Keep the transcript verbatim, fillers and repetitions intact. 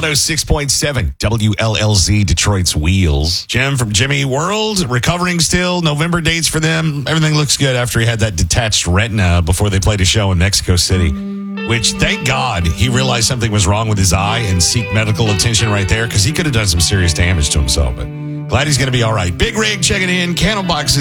one oh six point seven W L L Z, Detroit's Wheels. Jim from Jimmy World, recovering still. November dates for them. Everything looks good after he had that detached retina before they played a show in Mexico City, which, thank God, he realized something was wrong with his eye and seek medical attention right there, because he could have done some serious damage to himself. But glad he's going to be all right. Big Rig checking in. Candlebox is